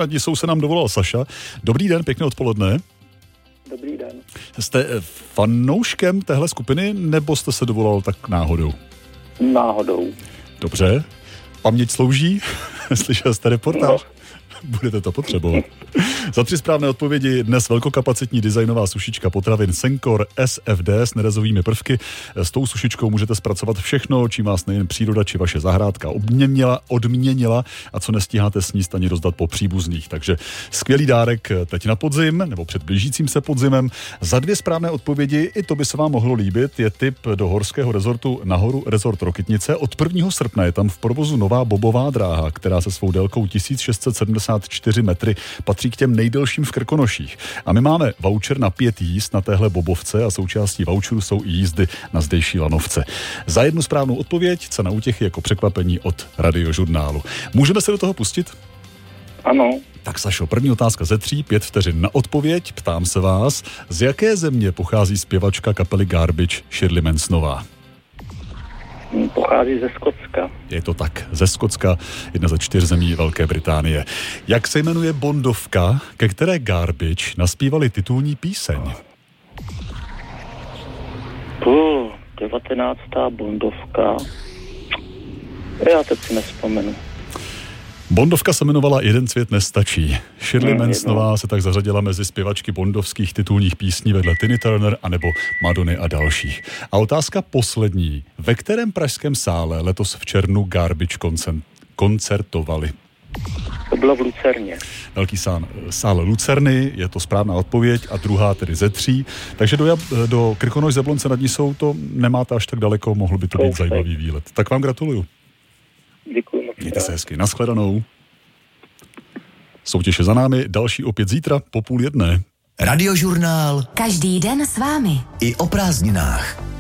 nad Nisou se nám dovolal Saša. Dobrý den, pěkné odpoledne. Dobrý den. Jste fanouškem téhle skupiny, nebo jste se dovolal tak náhodou? Náhodou. Dobře. Paměť slouží? Slyšel jste reportáž? Budete to potřebovat. Za 3 správné odpovědi dnes velkokapacitní designová sušička potravin Sencor SFD s nerezovými prvky. S tou sušičkou můžete zpracovat všechno, čím vás nejen příroda či vaše zahrádka odměnila a co nestíháte sníst ani rozdat po příbuzných. Takže skvělý dárek teď na podzim, nebo před blížícím se podzimem. Za 2 správné odpovědi, i to by se vám mohlo líbit, je tip do horského rezortu Nahoru rezort Rokytnice. Od 1. srpna je tam v provozu nová bobová dráha, která se svou délkou 1674 metry patří k těm nejdelším v Krkonoších. A my máme voucher na 5 jízd na téhle bobovce a součástí voucheru jsou i jízdy na zdejší lanovce. Za 1 správnou odpověď cena útěchy jako překvapení od Radiožurnálu. Můžeme se do toho pustit? Ano. Tak Sašo, první otázka ze 3, 5 vteřin na odpověď. Ptám se vás, z jaké země pochází zpěvačka kapely Garbage Shirley Mansonová? Pochází ze Skotska. Je to tak, ze Skotska, jedna ze 4 zemí Velké Británie. Jak se jmenuje bondovka, ke které Garbage naspívali titulní píseň? 19. bondovka. Já teď si nevzpomenu. Bondovka se jmenovala Jeden svět nestačí. Shirley Mansonová se tak zařadila mezi zpěvačky bondovských titulních písní vedle Tina Turner anebo Madony a dalších. A otázka poslední. Ve kterém pražském sále letos v červnu Garbage koncertovali? To bylo v Lucerně. Velký sál Lucerny, je to správná odpověď a druhá tedy ze 3. Takže do Krkonoš Jablonce nad Nisou to nemáte až tak daleko, mohl by to být zajímavý výlet. Tak vám gratuluju. Děkuji moc. Mějte se hezky, nashledanou. Soutěž je za námi, další opět zítra po 12:30. Radiožurnál. Každý den s vámi. I o prázdninách.